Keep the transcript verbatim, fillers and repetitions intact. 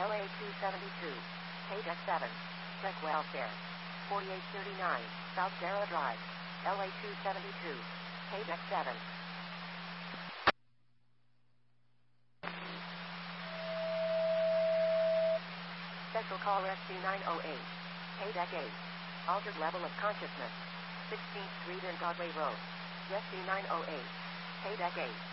L A two seventy-two. Page X seven. Check welfare. forty-eight thirty-nine. South Sarah Drive. L A two seventy-two. Page X seven. Special call Rescue nine oh eight. Page X eight. Altered level of consciousness. sixteenth Street and Broadway Road. Rescue nine oh eight. Page X eight.